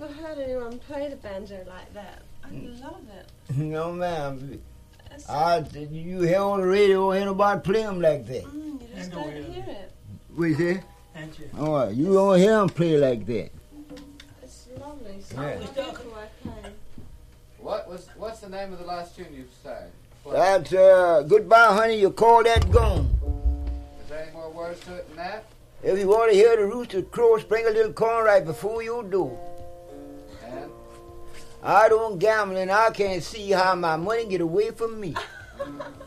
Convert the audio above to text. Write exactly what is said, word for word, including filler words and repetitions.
never heard anyone play the banjo like that. I love it. No, ma'am. I, you hear on the radio, ain't nobody play them like that. Mm, you just don't hear it. What you say? Oh, you don't hear them play like that. It's lovely. So Yeah. beautiful I play. What was? What's the name of the last tune you sang? What? That's, uh, goodbye, honey, you call that gone. Is there any more words to it than that? If you want to hear the rooster crow, sprinkle a little corn right before you do. And? I don't gamble and I can't see how my money get away from me.